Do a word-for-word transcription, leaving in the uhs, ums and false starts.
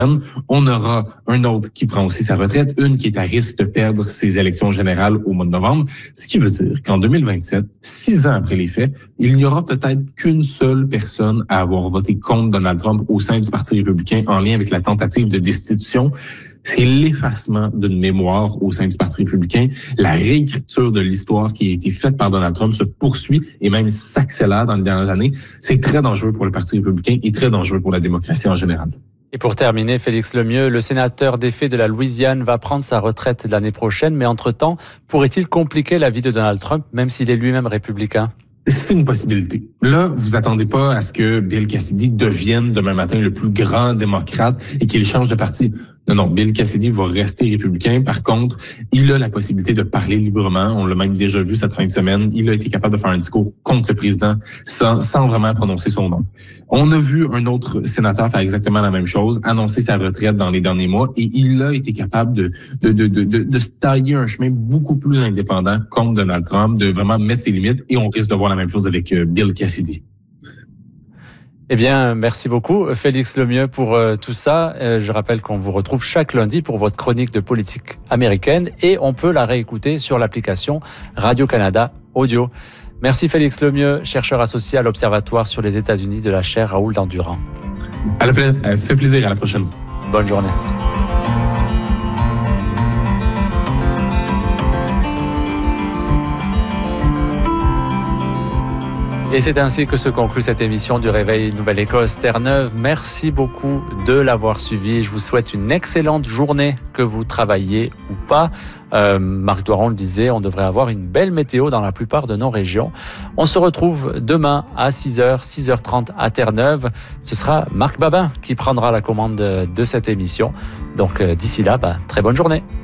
On aura un autre qui prend aussi sa retraite, une qui est à risque de perdre ses élections générales au mois de novembre, ce qui veut dire qu'en deux mille vingt-sept, six ans après les faits, il n'y aura peut-être qu'une seule personne à avoir voté contre Donald Trump au sein du Parti républicain en lien avec la tentative de destitution. C'est l'effacement d'une mémoire au sein du Parti républicain. La réécriture de l'histoire qui a été faite par Donald Trump se poursuit et même s'accélère dans les dernières années. C'est très dangereux pour le Parti républicain et très dangereux pour la démocratie en général. Et pour terminer, Félix Lemieux, le sénateur défait de la Louisiane va prendre sa retraite l'année prochaine, mais entre-temps, pourrait-il compliquer la vie de Donald Trump, même s'il est lui-même républicain? C'est une possibilité. Là, vous attendez pas à ce que Bill Cassidy devienne demain matin le plus grand démocrate et qu'il change de parti. Non, non, Bill Cassidy va rester républicain. Par contre, il a la possibilité de parler librement. On l'a même déjà vu cette fin de semaine. Il a été capable de faire un discours contre le président sans, sans vraiment prononcer son nom. On a vu un autre sénateur faire exactement la même chose, annoncer sa retraite dans les derniers mois, et il a été capable de, de, de, de, de, de se tailler un chemin beaucoup plus indépendant contre Donald Trump, de vraiment mettre ses limites, et on risque de voir la même chose avec Bill Cassidy. Eh bien, merci beaucoup, Félix Lemieux, pour euh, tout ça. Euh, je rappelle qu'on vous retrouve chaque lundi pour votre chronique de politique américaine et on peut la réécouter sur l'application Radio-Canada Audio. Merci Félix Lemieux, chercheur associé à l'Observatoire sur les États-Unis de la chaire Raoul Dandurand. À la pla- euh, fait plaisir, à la prochaine. Bonne journée. Et c'est ainsi que se conclut cette émission du Réveil Nouvelle-Écosse Terre-Neuve. Merci beaucoup de l'avoir suivi. Je vous souhaite une excellente journée, que vous travaillez ou pas. Euh, Marc Doiron le disait, on devrait avoir une belle météo dans la plupart de nos régions. On se retrouve demain à six heures, six heures trente à Terre-Neuve. Ce sera Marc Babin qui prendra la commande de cette émission. Donc d'ici là, bah, très bonne journée.